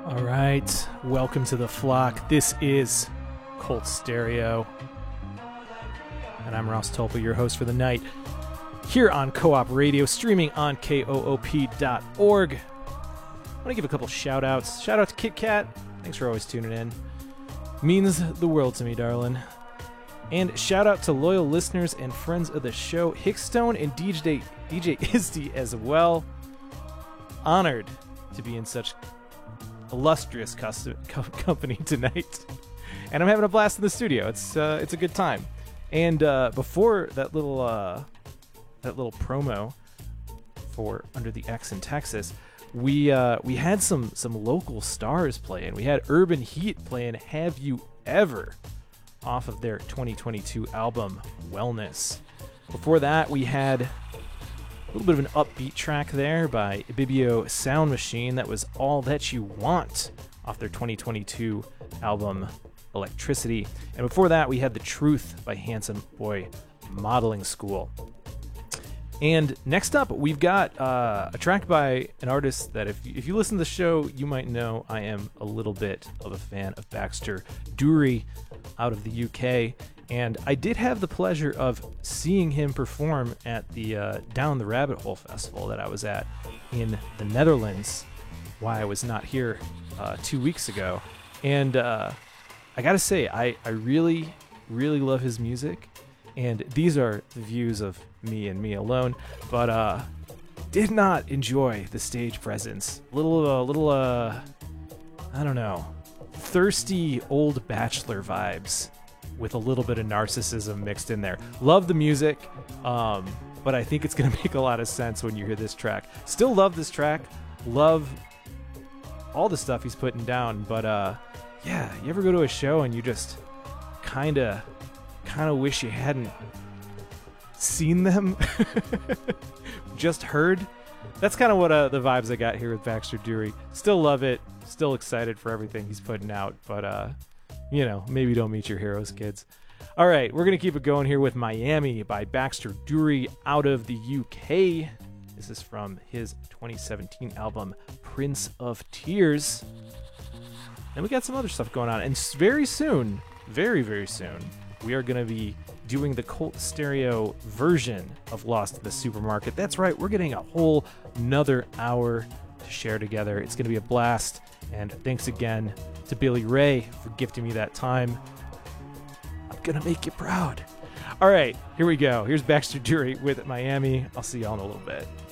All right, welcome to the flock. This is Cult Stereo, and I'm Ross Tolpa, your host for the night, here on Co-op Radio, streaming on koop.org. I want to give a couple shout-outs. Shout out to Kit Kat. Thanks for always tuning in. Means the world to me, darling. And shout out to loyal listeners and friends of the show, Hickstone and DJ Isdy as well. Honored to be in such illustrious company tonight, and I'm having a blast in the studio. It's a good time. And before that little promo for Under the X in Texas, we had some local stars playing. We had Urban Heat playing Have You Ever off of their 2022 album Wellness. Before that, we had a little bit of an upbeat track there by Ibibio Sound Machine. That was All That You Want off their 2022 album Electricity. And before that, we had The Truth by Handsome Boy Modeling School. And next up, we've got a track by an artist that if you listen to the show, you might know I am a little bit of a fan of Baxter Dury out of the UK. And I did have the pleasure of seeing him perform at the Down the Rabbit Hole Festival that I was at in the Netherlands while I was not here 2 weeks ago. And I gotta say, I really, really love his music. And these are the views of me and me alone, but did not enjoy the stage presence. Little, I don't know, thirsty old bachelor vibes with a little bit of narcissism mixed in there. Love the music, but I think it's going to make a lot of sense when you hear this track. Still love this track. Love all the stuff he's putting down, but yeah, you ever go to a show and you just kind of wish you hadn't seen them, just heard? That's kind of what the vibes I got here with Baxter Dury. Still love it. Still excited for everything he's putting out, but maybe don't meet your heroes, kids. All right, we're going to keep it going here with Miami by Baxter Dury out of the UK. This is from his 2017 album, Prince of Tears. And we got some other stuff going on. And very soon, very, very soon, we are going to be doing the Cult Stereo version of Lost in the Supermarket. That's right, we're getting a whole another hour to share together. It's going to be a blast. And thanks again to Billy Ray for gifting me that time. I'm going to make you proud. All right, here we go. Here's Baxter Dury with Miami. I'll see y'all in a little bit.